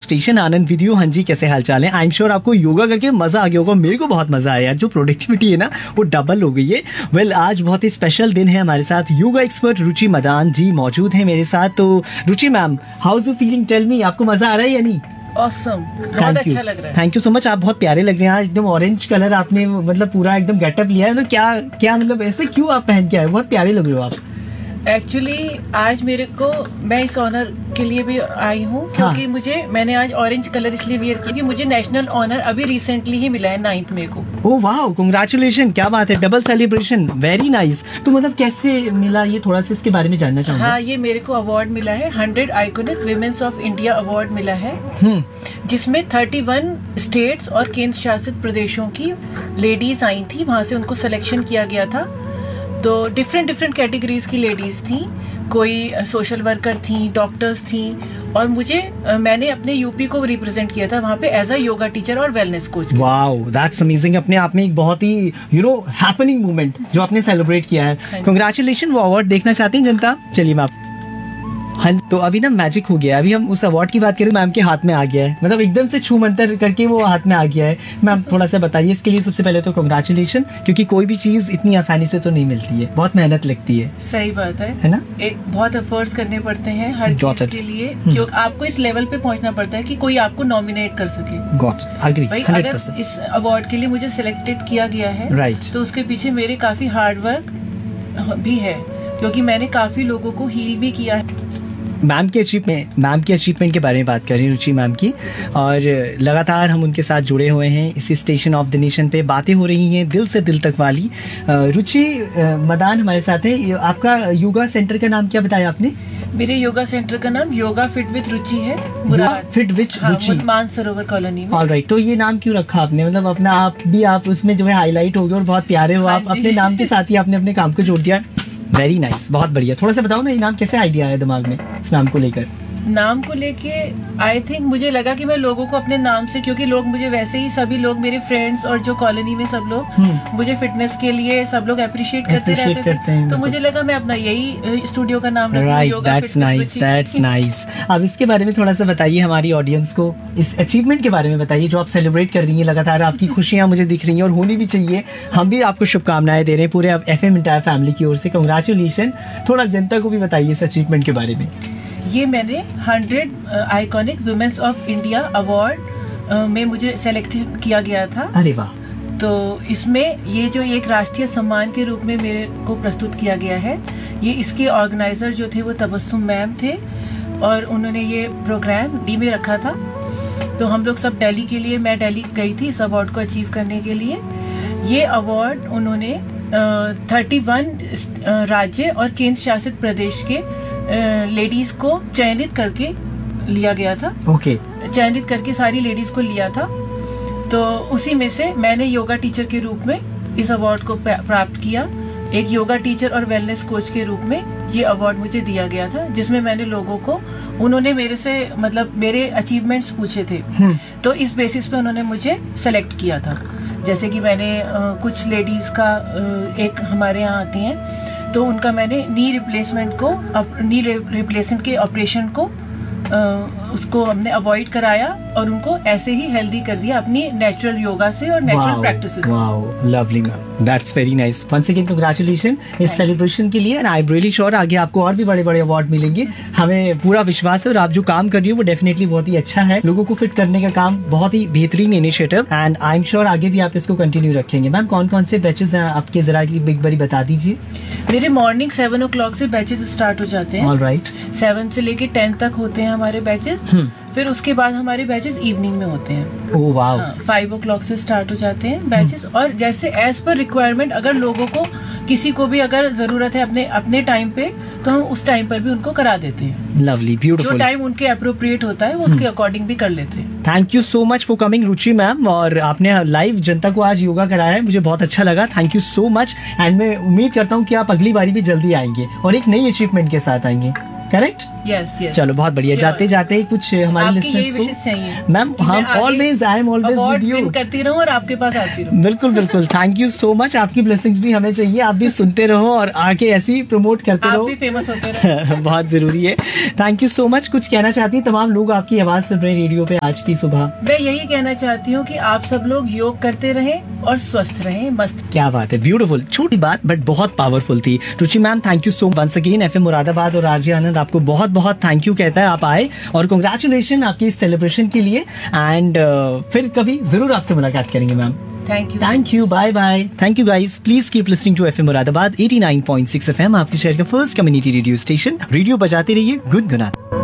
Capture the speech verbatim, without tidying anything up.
Station Anand with you. हाँ जी, कैसे हाल चाल है? आई एम श्योर आपको योगा करके मजा आ गया होगा। मेरे को बहुत मजा आया, जो प्रोडक्टिविटी है ना वो डबल हो गई है। वेल well, आज बहुत ही स्पेशल दिन है। हमारे साथ योगा एक्सपर्ट रुचि मदान जी मौजूद हैं मेरे साथ। तो रुचि ma'am, how is you feeling? Tell me, आपको मजा आ रहा है या नहीं? Awesome. बहुत अच्छा लग रहा है। Thank you so much. आप बहुत प्यारे लग रहे हैं आज, एकदम ऑरेंज कलर आपने मतलब पूरा एकदम गेटअप लिया है। तो क्या क्या मतलब ऐसे क्यों आप पहन के आए? बहुत प्यारे लग रहे हो आप। एक्चुअली आज मेरे को, मैं इस ऑनर के लिए भी आई हूँ क्योंकि हाँ। मुझे मैंने आज ऑरेंज कलर इसलिए वियर किया क्योंकि मुझे नेशनल ऑनर अभी रिसेंटली ही मिला है नाइन्थ मई को। ओह वाह, कांग्रेचुलेशन, क्या बात है, डबल सेलिब्रेशन, वेरी नाइस। तो मतलब कैसे मिला ये, थोड़ा सा इसके बारे में जानना चाहूंगा। हाँ, ये मेरे को अवार्ड मिला है, hundred iconic women's of India award मिला है, जिसमें थर्टी वन स्टेट्स और केंद्र शासित प्रदेशों की लेडीज आई थी। वहां से उनको सिलेक्शन किया गया था। तो डिफरेंट डिफरेंट कैटेगरीज की लेडीज थी, कोई सोशल वर्कर थी, डॉक्टर्स थी, और मुझे मैंने अपने यूपी को रिप्रेजेंट किया था वहाँ पे एज अ योगा टीचर और wellness coach. Wow, that's amazing. अपने आप में एक बहुत ही यू नो हैपनिंग मोमेंट जो आपने सेलिब्रेट किया है। कांग्रेचुलेशन। वो अवार्ड देखना चाहते हैं जनता? चलिए मैं आप हाँ, तो अभी ना मैजिक हो गया है। अभी हम उस अवार्ड की बात करें, मैम के हाथ में आ गया है, मतलब एकदम से छू मंतर करके वो हाथ में आ गया है। मैम थोड़ा सा बताइए इसके लिए। सबसे पहले तो कांग्रेचुलेशन, क्योंकि कोई भी चीज इतनी आसानी से तो नहीं मिलती है, बहुत मेहनत लगती है। सही बात है, है ना? एक बहुत एफर्ट्स करने पड़ते हैं हर चीज के लिए, क्योंकि आपको इस लेवल पे पहुंचना पड़ता है कि कोई आपको नॉमिनेट कर सके। गॉट एग्री, भाई अगर इस अवार्ड के लिए मुझे सिलेक्टेड किया गया है, राइट, तो उसके पीछे मेरे काफी हार्ड वर्क भी है, क्योंकि मैंने काफी लोगों को हील भी किया है। मैम की अचीवमेंट मैम की अचीवमेंट के बारे में बात कर रही हैं रुचि मैम की, और लगातार हम उनके साथ जुड़े हुए हैं। इसी स्टेशन ऑफ द नेशन पे बातें हो रही हैं दिल से दिल तक वाली। रुचि मदान हमारे साथ है। आपका योगा सेंटर का नाम क्या बताया आपने? मेरे योगा सेंटर का नाम योगा फिट विथ रुचि है, fit with Ruchi, Mansarovar colony में। ऑलराइट। तो ये नाम क्यों रखा आपने? मतलब अपना आप भी आप उसमें जो है हाईलाइट हो गए और बहुत प्यारे हो आप, अपने नाम के साथ ही आपने अपने काम को जोड़ दिया। वेरी नाइस nice, बहुत बढ़िया। थोड़ा सा बताओ ना, ये नाम कैसे आइडिया आया दिमाग में इस नाम को लेकर? नाम को लेके आई थिंक मुझे लगा कि मैं लोगों को अपने नाम से, क्योंकि लोग मुझे वैसे ही सभी लोग मेरे फ्रेंड्स और जो कॉलोनी में सब लोग मुझे फिटनेस के लिए सब लोग अप्रिशिएट करते रहते थे, तो मुझे लगा मैं अपना यही स्टूडियो का नाम रखूं, yoga fit with Ruchi. That's nice. अब इसके बारे में थोड़ा सा बताइए हमारी ऑडियंस को, इस अचीवमेंट के बारे में बताइए जो आप सेलिब्रेट कर रही हैं। लगातार आपकी खुशियां मुझे दिख रही हैं और होनी भी चाहिए। हम भी आपको शुभकामनाएं दे रहे हैं पूरे एफ एम इंटायर फैमिली की ओर से। कांग्रेचुलेशन। थोड़ा जनता को भी बताइए इस अचीवमेंट के बारे में। ये मैंने hundred iconic women's of India award में मुझे सेलेक्ट किया गया था। अरे वाह। तो इसमें ये जो एक राष्ट्रीय सम्मान के रूप में मेरे को प्रस्तुत किया गया है, ये इसके ऑर्गेनाइजर जो थे वो तबस्सुम मैम थे, और उन्होंने ये प्रोग्राम डी में रखा था। तो हम लोग सब दिल्ली के लिए, मैं दिल्ली गई थी इस अवार्ड को अचीव करने के लिए। ये अवार्ड उन्होंने थर्टी वन राज्य और केंद्र शासित प्रदेश के लेडीज को चयनित करके लिया गया था। Okay okay. चयनित करके सारी लेडीज को लिया था। तो उसी में से मैंने योगा टीचर के रूप में इस अवार्ड को प्राप्त किया। एक योगा टीचर और वेलनेस कोच के रूप में ये अवार्ड मुझे दिया गया था, जिसमें मैंने लोगों को, उन्होंने मेरे से मतलब मेरे अचीवमेंट्स पूछे थे, तो इस बेसिस पे उन्होंने मुझे सेलेक्ट किया था। जैसे कि मैंने आ, कुछ लेडीज का आ, एक हमारे यहाँ आती हैं, तो उनका मैंने नी रिप्लेसमेंट को नी रिप्लेसमेंट के ऑपरेशन को आ, उसको हमने अवॉइड कराया और उनको ऐसे ही हेल्दी कर दिया अपनी नेचुरल योगा से और natural practices. Wow, lovely ma'am, that's very nice. Once again congratulation इस सेलिब्रेशन के लिए, and I am really sure आगे आपको और भी बड़े बड़े अवार्ड मिलेंगे। हमें पूरा विश्वास है, और आप जो काम कर रही हो वो डेफिनेटली बहुत ही अच्छा है। लोगों को फिट करने का काम बहुत ही बेहतरीन initiative, and I am sure आगे भी आप इसको कंटिन्यू रखेंगे। मैम कौन कौन से बैचेस हैं आपके, जरा की बिग बड़ी बता दीजिए। मेरे मॉर्निंग सेवन ओ क्लॉक से बैचेस स्टार्ट हो जाते हैं। ऑलराइट। सेवन से लेके टेन तक होते हैं हमारे बैचेस। फिर उसके बाद हमारे बैचेस इवनिंग में होते हैं। Oh wow. फाइव ओ क्लॉक से स्टार्ट हो जाते हैं बैचेस, और जैसे एज पर रिक्वायरमेंट अगर लोगों को किसी को भी अगर जरूरत है अपने अपने टाइम पे, तो हम उस टाइम पर भी उनको करा देते हैं। Lovely, beautiful. जो टाइम उनके अप्रोप्रिएट होता है वो उसके अकॉर्डिंग भी कर लेते हैं। Thank you so much for coming Ruchi ma'am, और आपने लाइव जनता को आज योगा कराया है, मुझे बहुत अच्छा लगा। Thank you so much, and मैं उम्मीद करता हूँ कि आप अगली बारी भी जल्दी आएंगे और एक नई अचीवमेंट के साथ आएंगे। करेक्ट? Yes yes. चलो बहुत बढ़िया। Sure. जाते जाते कुछ हमारे आपकी यही लिसनर्स विशेष चाहिए को मैम, कि मैं हम आगे always I am always award with you. win करती रहूं और आपके पास आती रहूं। बिल्कुल बिल्कुल, थैंक यू सो मच। आपकी ब्लेसिंग्स भी हमें चाहिए, आप भी सुनते रहो और आके ऐसे ही प्रमोट करते आप रहो। भी फेमस होते रहे। बहुत जरूरी है। Thank you so much. कुछ कहना चाहती हैं तमाम लोग आपकी आवाज सुन रहे रेडियो पे आज की सुबह? मैं यही कहना चाहती हूँ कि आप सब लोग योग करते रहें और स्वस्थ रहें, मस्त। क्या बात है, ब्यूटीफुल। छोटी बात बट बहुत पावरफुल थी। रुचि ma'am, thank you so once again. FM Moradabad और आरजे आनंद आपको बहुत बहुत थैंक यू कहता है, आप आए और कांग्रेचुलेशन आपकी इस सेलिब्रेशन के लिए। एंड uh, फिर कभी जरूर आपसे मुलाकात करेंगे ma'am. Thank you thank you, bye bye. Thank you guys, please keep listening to FM Moradabad eighty nine point six FM, आपके शहर का first community radio station. Radio बजाते रहिए, गुनगुनाते।